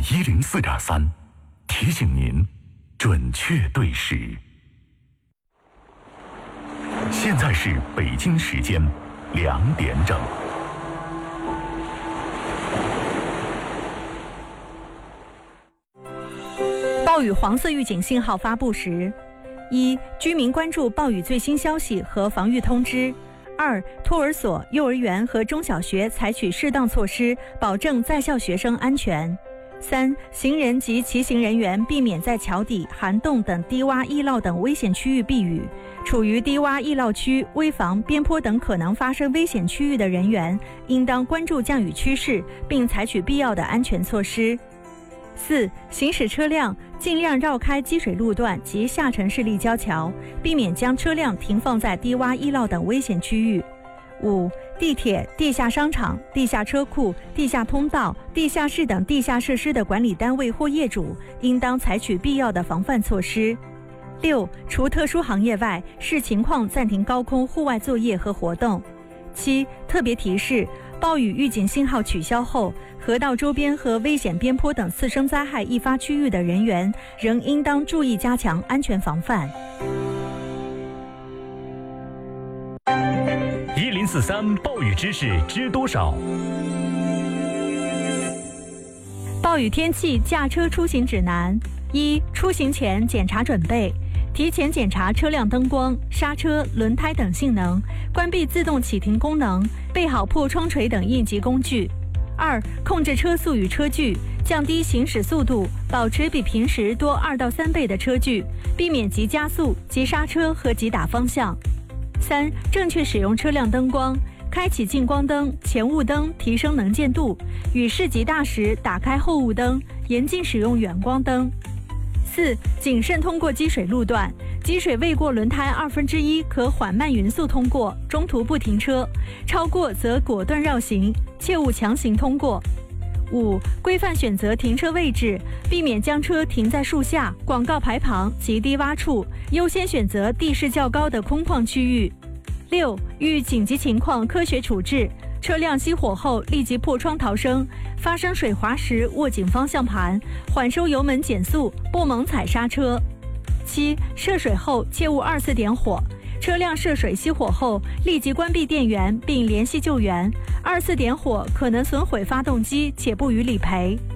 104.3，提醒您准确对时。现在是北京时间2点整。 暴雨黄色预警信号发布时：1. 居民关注暴雨最新消息和防御通知；2. 托儿所、幼儿园和中小学采取适当措施，保证在校学生安全；3. 行人及骑行人员避免在桥底、涵洞等低洼易涝等危险区域避雨。处于低洼易涝区、危房、边坡等可能发生危险区域的人员，应当关注降雨趋势，并采取必要的安全措施。4. 行驶车辆尽量绕开积水路段及下沉式立交桥，避免将车辆停放在低洼易涝等危险区域。5. 地铁、地下商场、地下车库、地下通道、地下室等地下设施的管理单位或业主，应当采取必要的防范措施。6. 除特殊行业外，视情况暂停高空户外作业和活动。7. 特别提示：暴雨预警信号取消后，河道周边和危险边坡等次生灾害易发区域的人员，仍应当注意加强安全防范。 1043暴雨知识知多少？ 暴雨天气驾车出行指南：1. 出行前检查准备，提前检查车辆灯光、刹车、轮胎等性能，关闭自动启停功能，备好破窗锤等应急工具。2. 控制车速与车距，降低行驶速度，保持比平时多2到3倍的车距，避免急加速、急刹车和急打方向。3. 正确使用车辆灯光，开启近光灯、前雾灯，提升能见度；雨势极大时，打开后雾灯，严禁使用远光灯。4. 谨慎通过积水路段，积水未过轮胎1/2可缓慢匀速通过，中途不停车，超过则果断绕行，切勿强行通过。5. 规范选择停车位置，避免将车停在树下、广告牌旁及低洼处，优先选择地势较高的空旷区域。6. 遇紧急情况科学处置，车辆熄火后立即破窗逃生，发生水滑时握紧方向盘，缓收油门减速，不猛踩刹车。7. 涉水后切勿2次点火，车辆涉水熄火后立即关闭电源并联系救援，2次点火可能损毁发动机且不予理赔。